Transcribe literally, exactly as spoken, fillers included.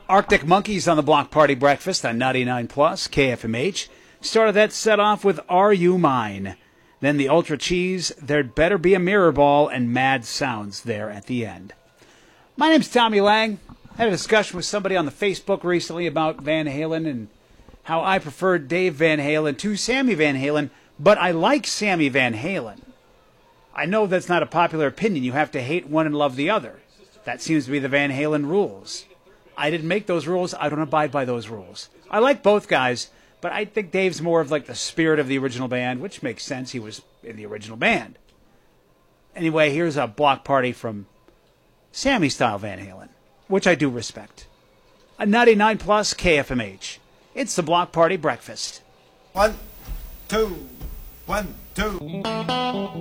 Arctic Monkeys on the Block Party Breakfast on ninety-nine plus K F M H. Started that set off with Are You Mine? Then the Ultra Cheese, There'd Better Be a Mirror Ball, and Mad Sounds there at the end. My name's Tommy Lang. I had a discussion with somebody on the Facebook recently about Van Halen and how I prefer Dave Van Halen to Sammy Van Halen, but I like Sammy Van Halen. I know that's not a popular opinion. You have to hate one and love the other. That seems to be the Van Halen rules. I didn't make those rules. I don't abide by those rules. I like both guys, but I think Dave's more of like the spirit of the original band, which makes sense. He was in the original band. Anyway, here's a block party from Sammy style Van Halen, which I do respect. A ninety-nine plus K F M H. It's the Block Party Breakfast. One, two, one, two.